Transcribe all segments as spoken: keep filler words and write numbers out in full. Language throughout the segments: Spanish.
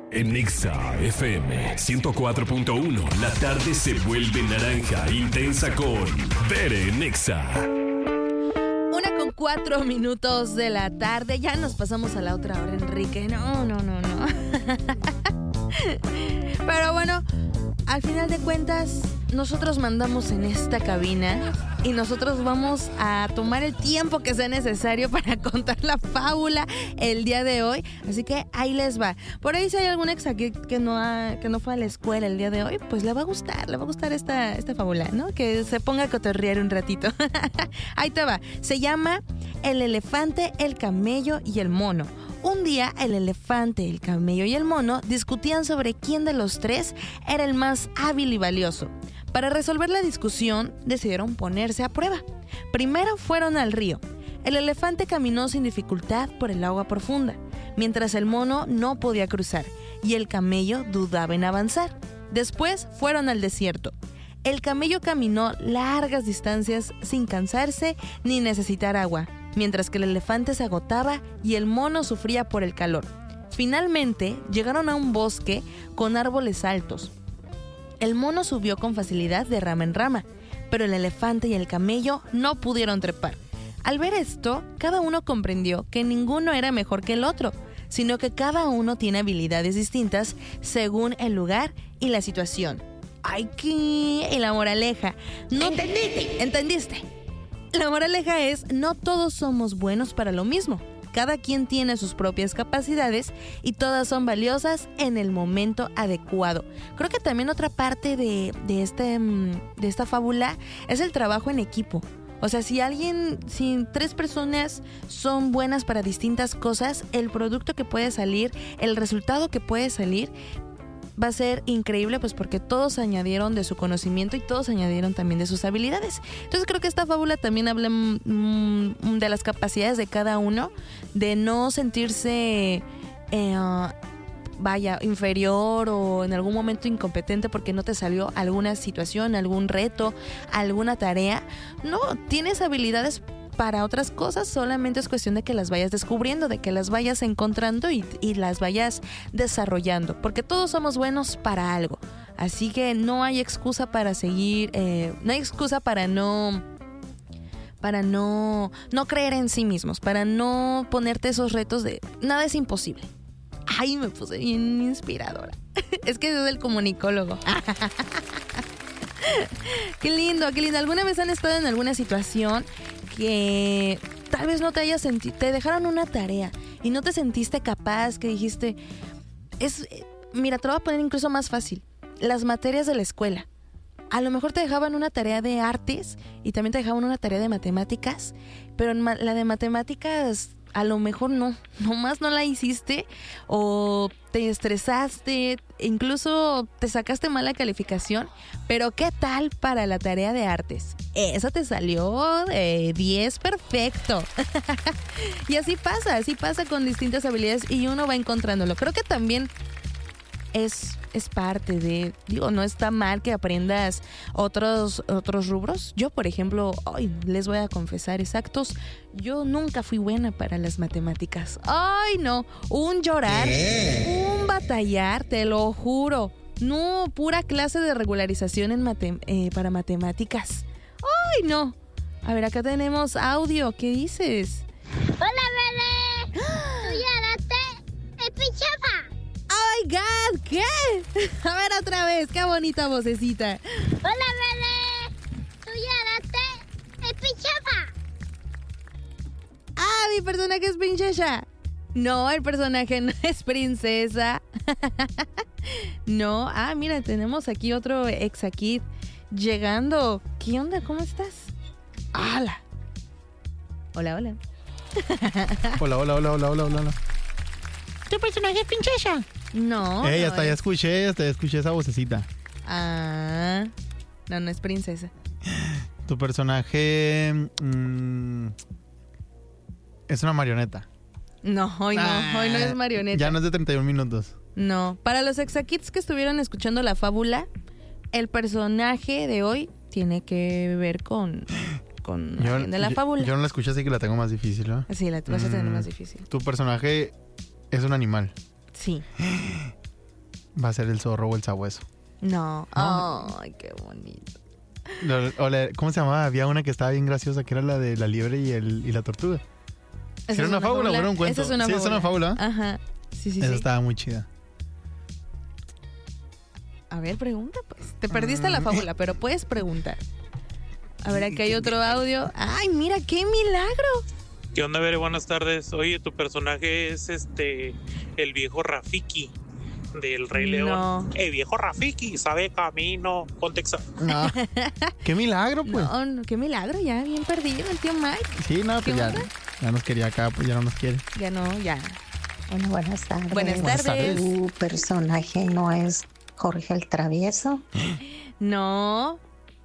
En Nexa F M ciento cuatro punto uno, la tarde se vuelve naranja intensa con Bere Nexa. Una con cuatro minutos de la tarde. Ya nos pasamos a la otra hora, Enrique. No, no, no, no. Pero bueno, al final de cuentas, nosotros mandamos en esta cabina y nosotros vamos a tomar el tiempo que sea necesario para contar la fábula el día de hoy. Así que ahí les va. Por ahí si hay algún ex aquí que no, ha, que no fue a la escuela el día de hoy, pues le va a gustar, le va a gustar esta, esta fábula, ¿no? Que se ponga a cotorrear un ratito. Ahí te va. Se llama El elefante, el camello y el mono. Un día el elefante, el camello y el mono discutían sobre quién de los tres era el más hábil y valioso. Para resolver la discusión, decidieron ponerse a prueba. Primero fueron al río. El elefante caminó sin dificultad por el agua profunda, mientras el mono no podía cruzar y el camello dudaba en avanzar. Después fueron al desierto. El camello caminó largas distancias sin cansarse ni necesitar agua, mientras que el elefante se agotaba y el mono sufría por el calor. Finalmente, llegaron a un bosque con árboles altos. El mono subió con facilidad de rama en rama, pero el elefante y el camello no pudieron trepar. Al ver esto, cada uno comprendió que ninguno era mejor que el otro, sino que cada uno tiene habilidades distintas según el lugar y la situación. ¡Ay, qué! Y la moraleja. No... ¿Entendiste? ¿Entendiste? La moraleja es, no todos somos buenos para lo mismo. Cada quien tiene sus propias capacidades y todas son valiosas en el momento adecuado. Creo que también otra parte de, de, este, de esta fábula es el trabajo en equipo. O sea, si alguien, si tres personas son buenas para distintas cosas, el producto que puede salir, el resultado que puede salir, va a ser increíble, pues porque todos añadieron de su conocimiento y todos añadieron también de sus habilidades. Entonces creo que esta fábula también habla mmm, de las capacidades de cada uno, de no sentirse, eh, vaya, inferior o en algún momento incompetente porque no te salió alguna situación, algún reto, alguna tarea. No, tienes habilidades para otras cosas, solamente es cuestión de que las vayas descubriendo, de que las vayas encontrando y, y las vayas desarrollando, porque todos somos buenos para algo, así que no hay excusa para seguir, eh, no hay excusa para no, para no, no creer en sí mismos, para no ponerte esos retos de nada es imposible. Ay, me puse bien inspiradora. Es que soy el comunicólogo. Qué lindo, qué lindo. ¿Alguna vez han estado en alguna situación que tal vez no te hayas sentido, te dejaron una tarea y no te sentiste capaz, que dijiste, es, mira, te lo voy a poner incluso más fácil, las materias de la escuela? A lo mejor te dejaban una tarea de artes y también te dejaban una tarea de matemáticas, pero en ma- la de matemáticas a lo mejor no, nomás no la hiciste o te estresaste, incluso te sacaste mala calificación, pero ¿qué tal para la tarea de artes? Eso te salió de diez perfecto. Y así pasa, así pasa con distintas habilidades y uno va encontrándolo. Creo que también es, es parte de, digo, no está mal que aprendas otros, otros rubros. Yo, por ejemplo, ay, les voy a confesar exactos, yo nunca fui buena para las matemáticas. Ay, no, un llorar, ¿qué? Un batallar, te lo juro. No, pura clase de regularización en mate, eh, para matemáticas. Ay, no. A ver, acá tenemos audio, ¿qué dices? Hola, bebé. Tú lloraste el pichafa. ¡Oh, my God! ¿Qué? A ver otra vez, qué bonita vocecita. Hola, bebé. Tú lloraste el pichafa. Ah, mi personaje es princesa. No, el personaje no es princesa. No, ah, mira, tenemos aquí otro Exakid llegando. ¿Qué onda? ¿Cómo estás? ¡Hala! Hola, hola. Hola, hola, hola, hola, hola, hola. ¿Tu personaje es princesa? No. Eh, no hasta es. ya escuché, hasta ya escuché esa vocecita. Ah, no, no es princesa. Tu personaje mmm, es una marioneta. No, hoy no, Ah, hoy no es marioneta. Ya no es de treinta y un minutos. No, para los Exakids que estuvieron escuchando la fábula, el personaje de hoy tiene que ver con, con Yo, alguien de la yo- fábula. Yo no la escuché, así que la tengo más difícil, ¿no? Sí, la vas a tener Mm. más difícil. Tu personaje es un animal. Sí. va a ser el zorro o el sabueso. No. No. Ay, qué bonito. Lo- o la- ¿Cómo se llamaba? Había una que estaba bien graciosa, que era la de la liebre y, el, y la tortuga. ¿Esa ¿Era es una fábula o era un cuento? Esa es una Sí, es fábula. una fábula. Ajá. Sí, sí, Esa sí. estaba muy chida. A ver, pregunta, pues. Te perdiste la fábula, pero puedes preguntar. A ver, aquí hay otro audio. ¡Ay, mira, qué milagro! ¿Qué onda, Bere? Buenas tardes. Oye, tu personaje es este el viejo Rafiki del Rey León. No. El viejo Rafiki sabe camino. Contexto. No. ¡Qué milagro, pues! No, no, qué milagro, ya bien perdido el tío Mike. Sí, no, ¿Qué pues ya, onda? ya nos quería acá, pues ya no nos quiere. Ya no, ya. Bueno, buenas tardes. Buenas Buenas tardes. tardes. ¿Tu personaje no es Jorge el Travieso? No.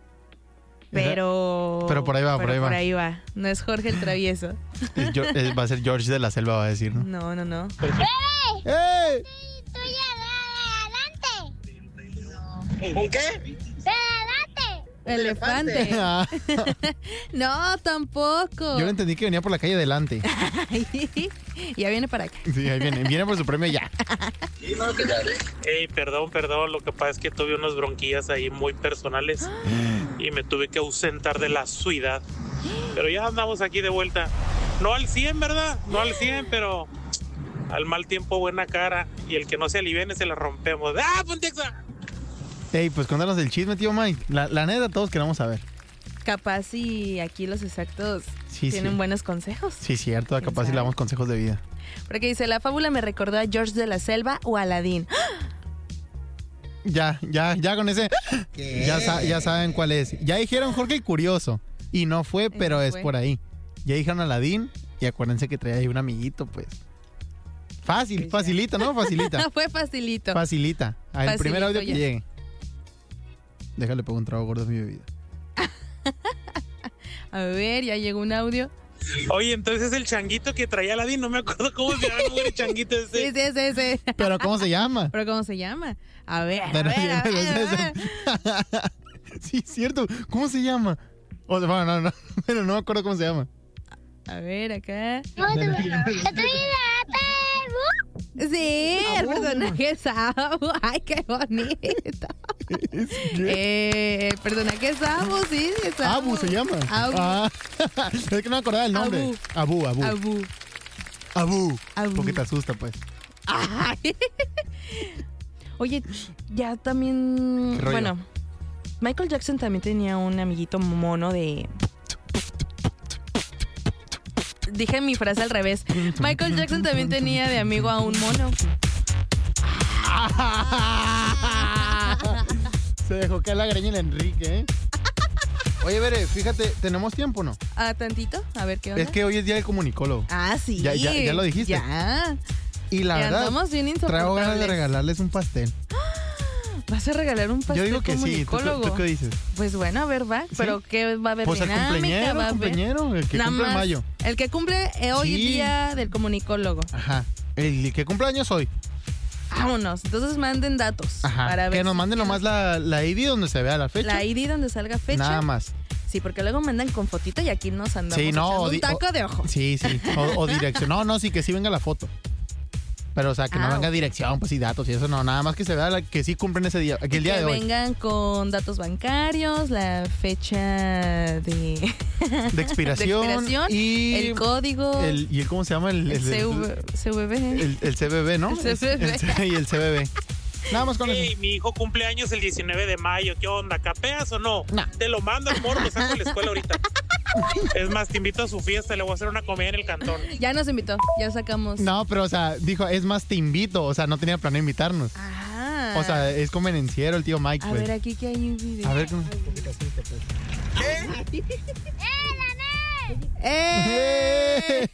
Pero. Pero por ahí va, por pero ahí va. Por ahí va. No es Jorge el Travieso. Es Gio- es- va a ser George de la Selva, va a decir, ¿no? No, no, no. ¡Ey! Tú ya adelante. ¿Un qué? De adelante. Elefante. Ah, No, tampoco. yo le entendí que venía por la calle adelante. Ya viene para acá. Sí, ahí viene. Viene por su premio ya. Ey, perdón, perdón. Lo que pasa es que tuve unas bronquillas ahí muy personales y me tuve que ausentar de la ciudad. Pero ya andamos aquí de vuelta. No al cien, ¿verdad? No al cien, pero al mal tiempo buena cara. Y el que no se aliviene se la rompemos. ¡Ah, Pontexa! Ey, pues cuéntanos el chisme, tío Mike. La, la neta, todos queremos saber. Capaz y aquí los exactos Sí, tienen sí. buenos consejos. Sí, cierto. ¿Quién Capaz si sabe? le damos consejos de vida. Porque dice, la fábula me recordó a George de la Selva o Aladín. Ya, ya, ya con ese. Ya, sa- ya saben cuál es. Ya dijeron Jorge el Curioso. Y no fue, pero no es fue. por ahí. Ya dijeron Aladín. Y acuérdense que traía ahí un amiguito, pues. Fácil, Pues ya. facilita, ¿no? Facilita. Fue facilito. Facilita. Al Facilito primer audio que ya. llegue. Déjale pegar un trago gordo a mi bebida. A ver, ya llegó un audio. Oye, entonces el changuito que traía Aladín, no me acuerdo cómo se llama el changuito Sí, ese. sí, sí, sí. Pero ¿cómo se llama? ¿Pero cómo se llama? A ver, a Pero ver, a pero ver, es a eso. ver. Sí, cierto. ¿Cómo se llama? O sea, bueno, no, no. Pero no me acuerdo cómo se llama. A ver, acá. No, tú, tú ya adelante. Sí, el personaje es Abu. Ay, qué bonito. Eh, el personaje es Abu, sí, es Abu. Abu se llama. Abu. Ah, es que no me acordaba el nombre. Abu, Abu. Abu. Abu. Abu. Porque te asusta, pues. Ay. Oye, ya también. ¿Qué rollo? Bueno, Michael Jackson también tenía un amiguito mono de. Dije mi frase al revés. Michael Jackson también tenía de amigo a un mono. Se dejó caer la greña el Enrique, ¿eh? Oye, Bere, fíjate, ¿tenemos tiempo o no? ¿Ah, tantito? A ver qué onda. Es que hoy es día del comunicólogo. Ah, sí. Ya- ya- ya lo dijiste. Ya. Y la Ya verdad, andamos bien traigo ganas de insoportables. regalarles un pastel. ¿Vas a regalar un pastel Yo digo que sí. ¿Tú, qué- comunicólogo? tú qué dices? Pues bueno, a ver, va. ¿Pero qué va a haber? Pues el dinámica, cumpleañero, va a haber- cumpleañero, el que Nada cumple en más, mayo. El que cumple eh, hoy Sí. día del comunicólogo. Ajá. El que cumple años hoy. Vámonos. Entonces manden datos. Ajá. Para ver Que nos si- manden nomás la, la I D donde se vea la fecha. La I D donde salga fecha. Nada más. Sí, porque luego mandan con fotito y aquí nos andamos Sí, no. echando o di- un taco o- de ojo. Sí, sí. O, o dirección. No, no, sí, que sí venga la foto. Pero, o sea, que no Ah, venga ok. dirección, pues y datos y eso no. Nada más que se vea la- que sí cumplen ese día. Que el día que de hoy. vengan con datos bancarios, la fecha de, De expiración. de expiración, y el código, el, ¿Y el cómo se llama? El, el el- C V C V B. el- el C B B, ¿no? El C B B. El C- y el C B B. Nada más con Ey, eso. mi hijo cumpleaños el diecinueve de mayo. ¿Qué onda? ¿Capeas o no? No. Te lo mando al morro, lo saco de la escuela ahorita. Es más, te invito a su fiesta, le voy a hacer una comida en el cantón. Ya nos invitó, ya sacamos. No, pero, o sea, dijo, es más, te invito. O sea, no tenía planeado invitarnos. Ah. O sea, es convenenciero el tío Mike, a pues. ver, aquí que hay un video. A ver, ¿cómo? ¡Eh!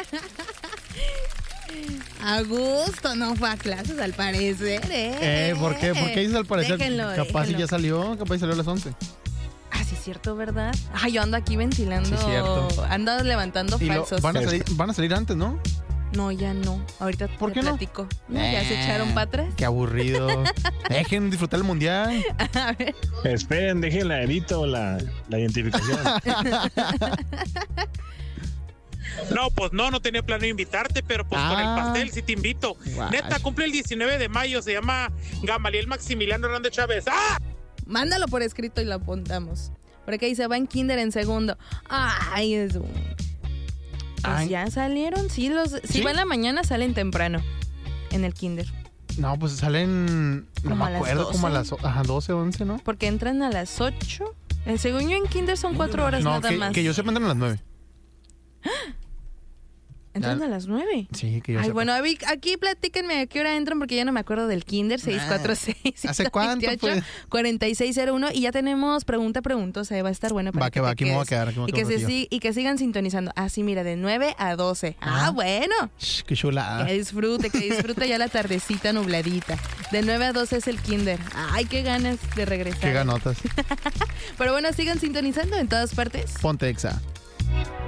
A gusto, no fue a clases al parecer, ¿eh? Eh, ¿por qué? ¿Por qué dices al parecer? Déjenlo, Capaz si déjenlo. ya salió, capaz si salió a las once. Ah, sí es cierto, ¿verdad? Ah, yo ando aquí ventilando. Sí, cierto. Ando levantando Y lo- falsos. van, a salir, van a salir antes, ¿no? No, ya no. Ahorita ¿Por te qué no? platico. No, ya se echaron para atrás. Qué aburrido. Dejen disfrutar el mundial. A ver. Esperen, dejen la edito la, la identificación. No, pues no, no tenía planeado invitarte, pero pues Ah. con el pastel sí te invito. Guay. Neta, cumple el diecinueve de mayo, se llama Gamaliel Maximiliano Hernández Chávez. ¡Ah! Mándalo por escrito y lo apuntamos. Por acá dice, va en kinder en segundo. Ay, es un... Pues Ay. ya salieron, sí, los... Si ¿Sí? va en la mañana, salen temprano. En el kinder. No, pues salen. No Como a me las acuerdo, como a doce. las ajá, doce, once, ¿no? Porque entran a las ocho. El según yo en kinder son cuatro horas No, nada que, más. que yo sepa entran a las nueve. ¿Entran Ya- a las nueve? Sí, que yo Ay, sepa. bueno, a ver, aquí platíquenme a qué hora entran porque ya no me acuerdo del kinder. seis cuatro seis, ¿Hace cuánto, pues? cuarenta y seis cero uno y ya tenemos pregunta preguntosa, eh, va a estar bueno para Va, que te va, aquí me voy a quedes. quedar, aquí me voy a y, que quedar se un si- y que sigan sintonizando. Ah, sí, mira, de nueve a doce. Ah, Ah. bueno. Shh, qué chulada. Que disfrute, que disfrute ya la tardecita nubladita. De nueve a doce es el kinder. Ay, qué ganas de regresar. Qué ganotas. Pero bueno, sigan sintonizando en todas partes. Ponte Exa.